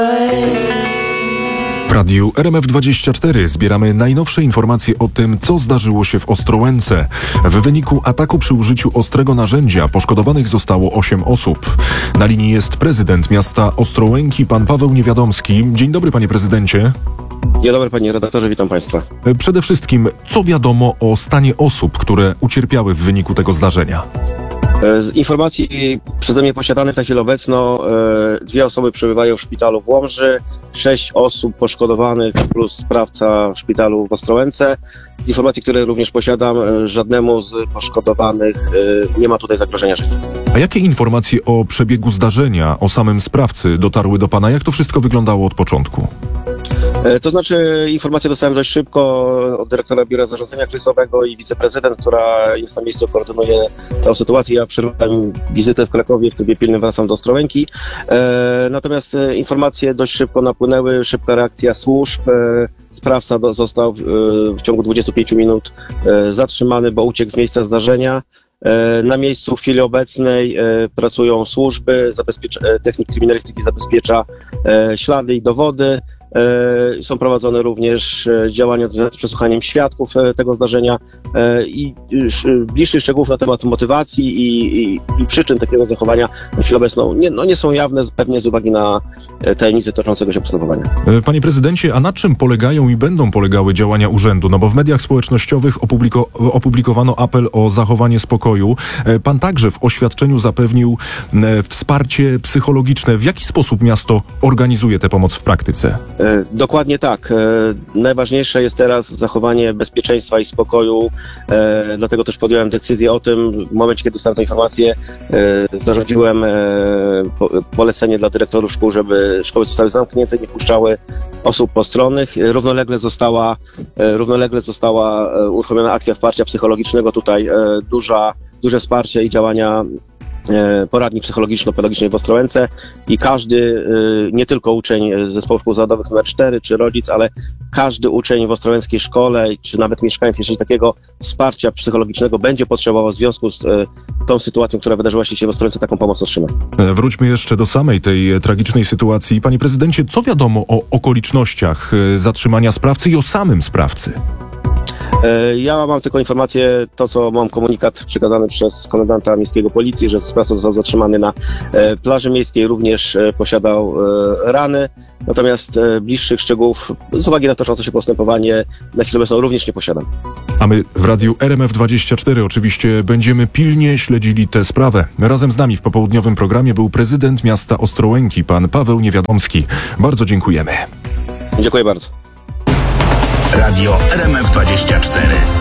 W radiu RMF24 zbieramy najnowsze informacje o tym, co zdarzyło się w Ostrołęce. W wyniku ataku przy użyciu ostrego narzędzia poszkodowanych zostało 8 osób. Na linii jest prezydent miasta Ostrołęki, pan Paweł Niewiadomski. Dzień dobry, panie prezydencie. Dzień dobry, panie redaktorze, witam państwa. Przede wszystkim, co wiadomo o stanie osób, które ucierpiały w wyniku tego zdarzenia? Z informacji przeze mnie posiadanych na chwilę obecną 2 osoby przebywają w szpitalu w Łomży, 6 osób poszkodowanych plus sprawca w szpitalu w Ostrołęce. Z informacji, które również posiadam, żadnemu z poszkodowanych nie ma tutaj zagrożenia życia. A jakie informacje o przebiegu zdarzenia, o samym sprawcy dotarły do pana? Jak to wszystko wyglądało od początku? To znaczy, informacje dostałem dość szybko od dyrektora Biura Zarządzania Kryzysowego i wiceprezydent, która jest na miejscu, koordynuje całą sytuację. Ja przerwałem wizytę w Krakowie, w trybie pilnym wracam do Ostrołęki. Natomiast informacje dość szybko napłynęły, szybka reakcja służb. Sprawca został w ciągu 25 minut zatrzymany, bo uciekł z miejsca zdarzenia. Na miejscu w chwili obecnej pracują służby, technik kryminalistyki zabezpiecza ślady i dowody. Są prowadzone również działania z przesłuchaniem świadków tego zdarzenia i bliższych szczegółów na temat motywacji i przyczyn takiego zachowania na chwilę obecną nie są jawne, pewnie z uwagi na tajemnicę toczącego się postępowania. Panie prezydencie, a na czym polegają i będą polegały działania urzędu? No bo w mediach społecznościowych opublikowano apel o zachowanie spokoju. Pan także w oświadczeniu zapewnił wsparcie psychologiczne. W jaki sposób miasto organizuje tę pomoc w praktyce? Dokładnie tak. Najważniejsze jest teraz zachowanie bezpieczeństwa i spokoju, dlatego też podjąłem decyzję o tym. W momencie, kiedy dostałem tę informację, zarządziłem polecenie dla dyrektorów szkół, żeby szkoły zostały zamknięte, nie wpuszczały osób postronnych. Równolegle została uruchomiona akcja wsparcia psychologicznego. Tutaj duże wsparcie i działania poradni psychologiczno-pedagogicznej w Ostrołęce i każdy, nie tylko uczeń z zespołu szkół zawodowych nr 4 czy rodzic, ale każdy uczeń w ostrołęckiej szkole, czy nawet mieszkaniec, jeżeli takiego wsparcia psychologicznego będzie potrzebował w związku z tą sytuacją, która wydarzyła się w Ostrołęce, taką pomoc otrzyma. Wróćmy jeszcze do samej tej tragicznej sytuacji. Panie prezydencie, co wiadomo o okolicznościach zatrzymania sprawcy i o samym sprawcy? Ja mam tylko informację, to co mam komunikat przekazany przez komendanta miejskiego policji, że sprawca został zatrzymany na plaży miejskiej, również posiadał rany, natomiast bliższych szczegółów z uwagi na toczące się postępowanie na chwilę obecną również nie posiadam. A my w radiu RMF24 oczywiście będziemy pilnie śledzili tę sprawę. Razem z nami w popołudniowym programie był prezydent miasta Ostrołęki, pan Paweł Niewiadomski. Bardzo dziękujemy. Dziękuję bardzo. Radio RMF24.